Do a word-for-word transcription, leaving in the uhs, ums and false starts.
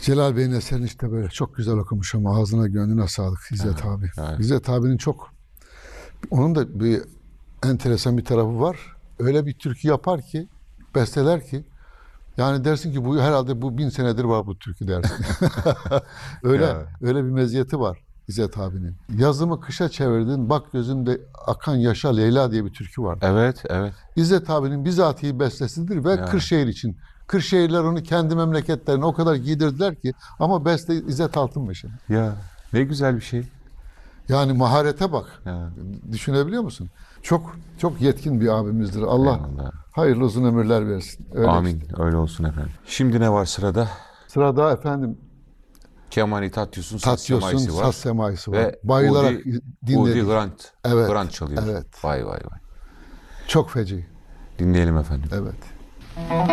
Celal Bey'in eserini işte böyle çok güzel okumuş ama ağzına gönlüne sağlık İzzet Evet, abi. evet. İzzet abinin çok, onun da bir enteresan bir tarafı var. Öyle bir türkü yapar ki, besteler ki, yani dersin ki bu herhalde bu bin senedir var bu türkü dersin. öyle Ya. öyle bir meziyeti var İzzet abinin. Yazımı kışa çevirdin, bak gözümde akan yaşa Leyla diye bir türkü var. Evet, evet. İzzet abinin bizatihi bestesidir ve Ya. Kırşehir için. Kırşehirler onu kendi memleketlerine o kadar giydirdiler ki, ama beste İzzet Altınmeşe. Ya ne güzel bir şey. Yani maharete bak. Ya. Düşünebiliyor musun? Çok çok yetkin bir abimizdir. Allah Eyvallah. hayırlı uzun ömürler versin. Öyle Amin. işte. Öyle olsun efendim. Şimdi ne var sırada? Sırada efendim Kemani Tatyos'un saz Tatyos'un semaisi var. saz semaisi var. Ve Bayılarak Udi, dinledik. Udi Grant. Evet, Grant çalıyor. evet. Vay vay vay. Çok feci. Dinleyelim efendim. Evet.